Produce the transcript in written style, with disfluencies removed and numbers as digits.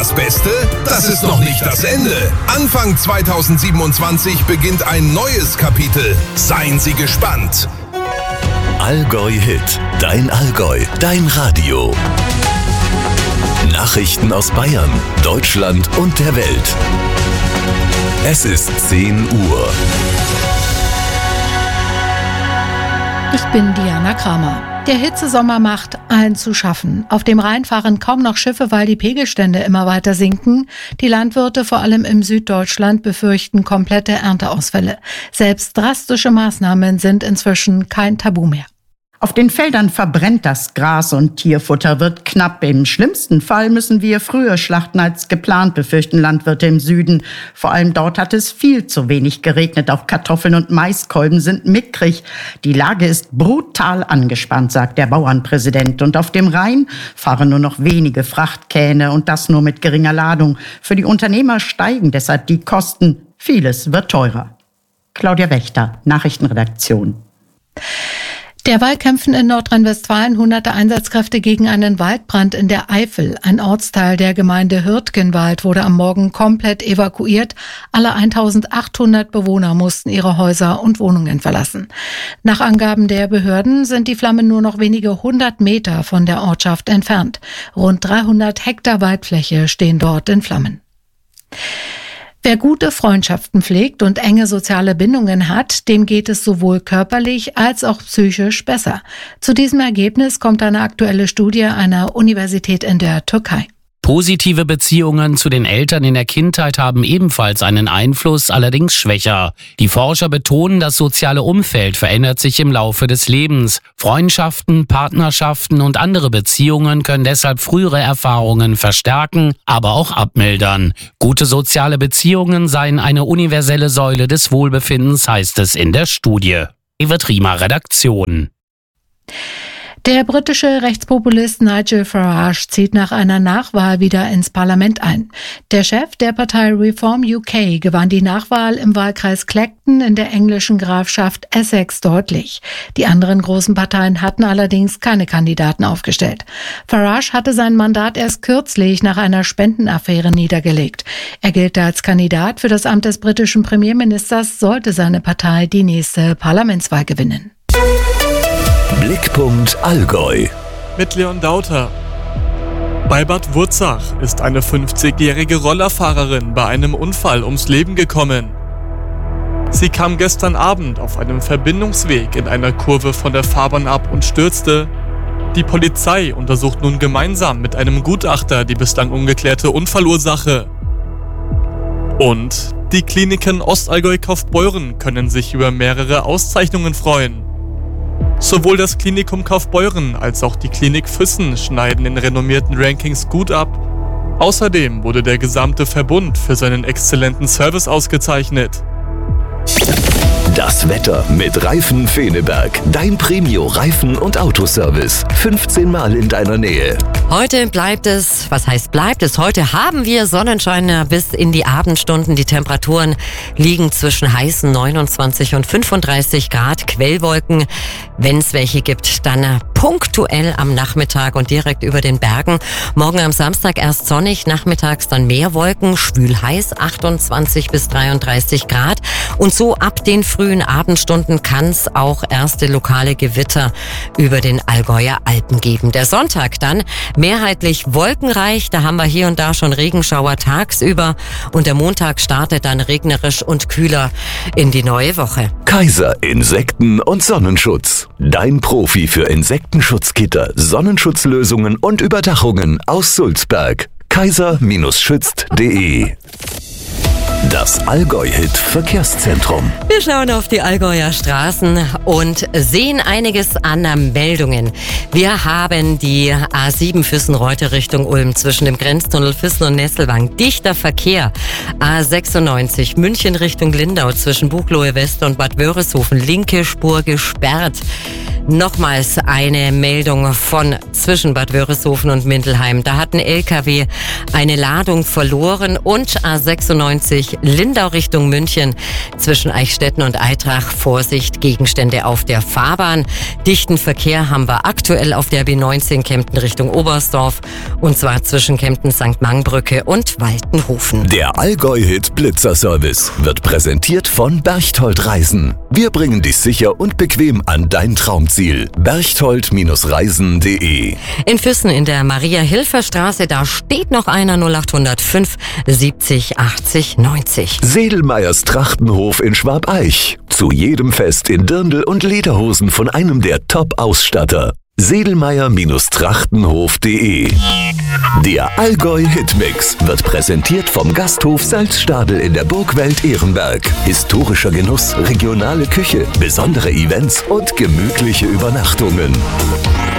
Das Beste, das ist noch nicht das Ende. Anfang 2027 beginnt ein neues Kapitel. Seien Sie gespannt. Allgäu Hit, dein Allgäu, dein Radio. Nachrichten aus Bayern, Deutschland und der Welt. Es ist 10 Uhr. Ich bin Diana Kramer. Der Hitzesommer macht allen zu schaffen. Auf dem Rhein fahren kaum noch Schiffe, weil die Pegelstände immer weiter sinken. Die Landwirte, vor allem im Süddeutschland, befürchten komplette Ernteausfälle. Selbst drastische Maßnahmen sind inzwischen kein Tabu mehr. Auf den Feldern verbrennt das Gras und Tierfutter wird knapp. Im schlimmsten Fall müssen wir früher schlachten als geplant, befürchten Landwirte im Süden. Vor allem dort hat es viel zu wenig geregnet. Auch Kartoffeln und Maiskolben sind mickrig. Die Lage ist brutal angespannt, sagt der Bauernpräsident. Und auf dem Rhein fahren nur noch wenige Frachtkähne und das nur mit geringer Ladung. Für die Unternehmer steigen deshalb die Kosten. Vieles wird teurer. Claudia Wächter, Nachrichtenredaktion. Derweil kämpfen in Nordrhein-Westfalen hunderte Einsatzkräfte gegen einen Waldbrand in der Eifel. Ein Ortsteil der Gemeinde Hürtgenwald wurde am Morgen komplett evakuiert. Alle 1800 Bewohner mussten ihre Häuser und Wohnungen verlassen. Nach Angaben der Behörden sind die Flammen nur noch wenige 100 Meter von der Ortschaft entfernt. Rund 300 Hektar Waldfläche stehen dort in Flammen. Wer gute Freundschaften pflegt und enge soziale Bindungen hat, dem geht es sowohl körperlich als auch psychisch besser. Zu diesem Ergebnis kommt eine aktuelle Studie einer Universität in der Türkei. Positive Beziehungen zu den Eltern in der Kindheit haben ebenfalls einen Einfluss, allerdings schwächer. Die Forscher betonen, das soziale Umfeld verändert sich im Laufe des Lebens. Freundschaften, Partnerschaften und andere Beziehungen können deshalb frühere Erfahrungen verstärken, aber auch abmildern. Gute soziale Beziehungen seien eine universelle Säule des Wohlbefindens, heißt es in der Studie. Evert Riemer, Redaktion. Der britische Rechtspopulist Nigel Farage zieht nach einer Nachwahl wieder ins Parlament ein. Der Chef der Partei Reform UK gewann die Nachwahl im Wahlkreis Clacton in der englischen Grafschaft Essex deutlich. Die anderen großen Parteien hatten allerdings keine Kandidaten aufgestellt. Farage hatte sein Mandat erst kürzlich nach einer Spendenaffäre niedergelegt. Er gilt als Kandidat für das Amt des britischen Premierministers, sollte seine Partei die nächste Parlamentswahl gewinnen. Blickpunkt Allgäu. Mit Leon Dauter. Bei Bad Wurzach ist eine 50-jährige Rollerfahrerin bei einem Unfall ums Leben gekommen. Sie kam gestern Abend auf einem Verbindungsweg in einer Kurve von der Fahrbahn ab und stürzte. Die Polizei untersucht nun gemeinsam mit einem Gutachter die bislang ungeklärte Unfallursache. Und die Kliniken Ostallgäu-Kaufbeuren können sich über mehrere Auszeichnungen freuen. Sowohl das Klinikum Kaufbeuren als auch die Klinik Füssen schneiden in renommierten Rankings gut ab. Außerdem wurde der gesamte Verbund für seinen exzellenten Service ausgezeichnet. Das Wetter mit Reifen Feneberg. Dein Premio-Reifen- und Autoservice. 15 Mal in deiner Nähe. Heute bleibt es, was heißt bleibt es? Heute haben wir Sonnenschein bis in die Abendstunden. Die Temperaturen liegen zwischen heißen 29 und 35 Grad. Quellwolken, wenn es welche gibt, dann punktuell am Nachmittag und direkt über den Bergen. Morgen am Samstag erst sonnig, nachmittags dann mehr Wolken, schwül heiß, 28 bis 33 Grad. Und so ab den frühen Abendstunden kann es auch erste lokale Gewitter über den Allgäuer Alpen geben. Der Sonntag dann mehrheitlich wolkenreich, da haben wir hier und da schon Regenschauer tagsüber. Und der Montag startet dann regnerisch und kühler in die neue Woche. Kaiser Insekten- und Sonnenschutz. Dein Profi für Insektenschutzgitter, Sonnenschutzlösungen und Überdachungen aus Sulzberg. kaiser-schützt.de. Das Allgäu-Hit-Verkehrszentrum. Wir schauen auf die Allgäuer Straßen und sehen einiges an Meldungen. Wir haben die A7 Füssen-Reute Richtung Ulm zwischen dem Grenztunnel Füssen und Nesselwang. Dichter Verkehr. A96 München Richtung Lindau zwischen Buchloe West und Bad Wörishofen. Linke Spur gesperrt. Nochmals eine Meldung von zwischen Bad Wörishofen und Mindelheim. Da hat ein LKW eine Ladung verloren und A96 Lindau Richtung München. Zwischen Eichstätten und Aitrach Vorsicht, Gegenstände auf der Fahrbahn. Dichten Verkehr haben wir aktuell auf der B19 Kempten Richtung Oberstdorf. Und zwar zwischen Kempten St. Mangbrücke und Waltenhofen. Der Allgäu-Hit Blitzerservice wird präsentiert von Berchtold Reisen. Wir bringen dich sicher und bequem an dein Traumziel. Berchtold-reisen.de. In Füssen in der Maria-Hilfer-Straße, da steht noch einer 0805 70 80 90. Sedelmeyers Trachtenhof in Schwabeich. Zu jedem Fest in Dirndl und Lederhosen von einem der Top-Ausstatter. Sedelmeyer-trachtenhof.de. Der Allgäu-Hitmix wird präsentiert vom Gasthof Salzstadel in der Burgwelt Ehrenberg. Historischer Genuss, regionale Küche, besondere Events und gemütliche Übernachtungen.